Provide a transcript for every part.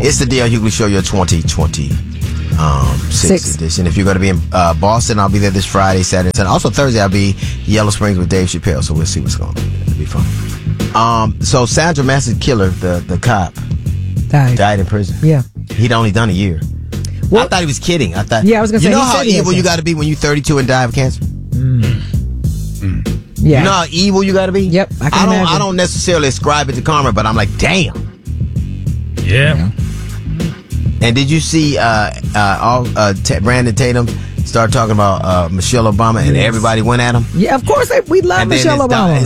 It's the Dale Hughley Show, your 2026 edition. If you're going to be in Boston, I'll be there this Friday, Saturday, Sunday. Also Thursday, I'll be Yellow Springs with Dave Chappelle. So we'll see what's going on. It'll be fun. So Sandra Massey's killer, the cop, died in prison. Yeah, he'd only done a year. Well, I thought he was kidding. I was going to say, you know how evil you got to be when you're 32 and die of cancer. Yeah. You know how evil you got to be? Yep. I don't necessarily ascribe it to karma, but I'm like, damn. Yeah. And did you see Brandon Tatum start talking about Michelle Obama and everybody went at him? Yeah, of course. We love Michelle Obama.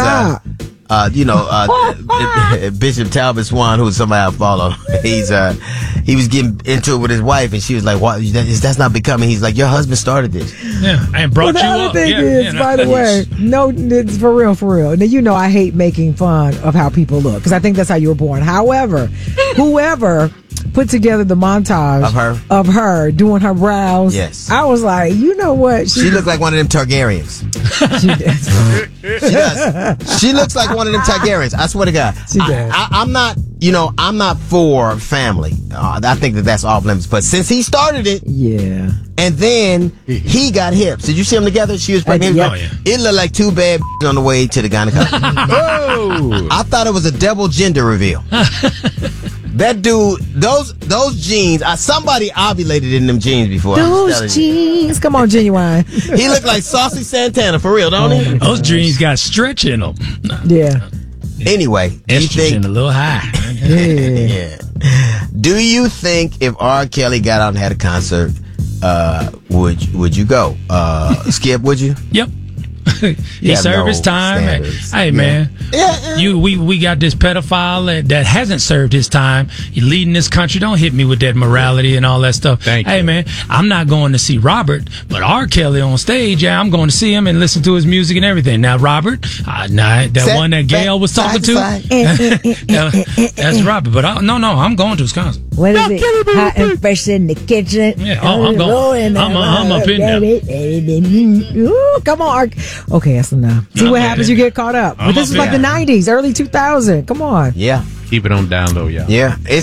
Bishop Talbot Swan, who's somebody I follow, he was getting into it with his wife, and she was like, "What? That's not becoming." He's like, "Your husband started this." Yeah, and brought you up. The other thing is, by the way, no, it's for real. Now, you know I hate making fun of how people look, because I think that's how you were born. However, whoever put together the montage of her doing her brows, yes, I was like, you know what? She looked like one of them Targaryens. She does. She looks like one of them Targaryens. I swear to God. She does. I'm not for family. I think that's off limits. But since he started it, yeah, and then he got hips. Did you see them together? She was pregnant. It looked like two bad on the way to the gynecologist. Oh, I thought it was a double gender reveal. That dude, those jeans, somebody ovulated in them jeans before. Those jeans. Come on, Genuine. He looked like Saucy Santana, for real, don't he? Those jeans got stretch in them. Yeah. Anyway, do you think a little high? Yeah. Do you think if R. Kelly got out and had a concert, would you go? Skip, would you? Yep. He served his time. Hey, man. We got this pedophile that hasn't served his time. You're leading this country. Don't hit me with that morality and all that stuff. Hey, man, I'm not going to see Robert, but R. Kelly on stage, I'm going to see him and listen to his music and everything. Now, Robert, that one that Gail was talking to, that's Robert. But I'm going to his concert. What is it? Hot and fresh in the kitchen. Yeah, I'm going. I'm up in there. Ooh, come on, R. Okay, that's enough. See what happens? You get caught up. But this was like the 90s, early 2000. Come on. Yeah. Keep it on down low, y'all. Yeah. I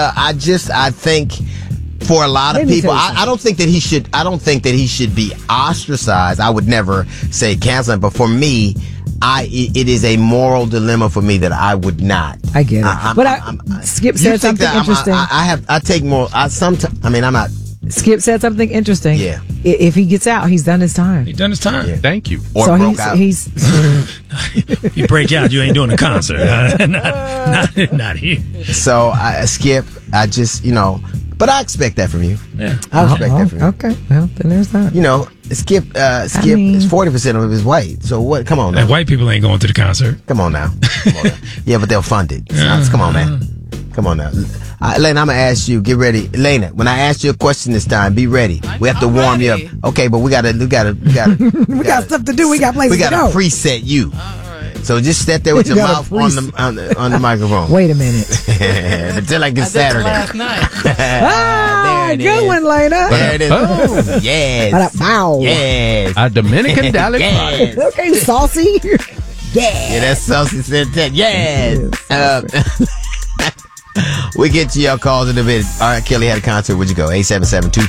think for a lot of people, I don't think that he should be ostracized. I would never say canceling, but for me, it is a moral dilemma for me that I would not. I get it. Skip said something interesting. I'm not. Skip said something interesting. Yeah. If he gets out, he's done his time. He done his time. Yeah. Thank you. Or so broke out. You break out, you ain't doing a concert. Not here. So, Skip, but I expect that from you. Yeah. I expect that from you. Okay. Well, then there's that. Skip is 40% of his white. So what? Come on now. And white people ain't going to the concert. Come on now. Yeah, but they'll fund it. Come on, man. Come on now. Elena, I'm going to ask you. Get ready. Elena, when I ask you a question this time, be ready. We have to warm you up. Okay, but we got stuff to do. We got places to go. We got to preset you. All right. So just sit there with your mouth on the microphone. Wait a minute. Until like this Saturday. Last night. Good one, Lena. There it is. Oh, yes. Wow. Yes. A Dominican Dallas. Yes. Okay, saucy. Yeah, that's Saucy Santana. Yes. We get to your calls in a bit. All right, Kelly had a concert. Would you go? 877-2